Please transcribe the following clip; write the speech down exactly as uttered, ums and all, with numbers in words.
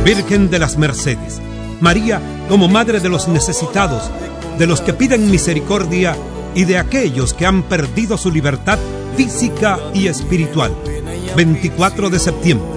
Virgen de las Mercedes, María como Madre de los necesitados, de los que piden misericordia y de aquellos que han perdido su libertad física y espiritual. veinticuatro de septiembre,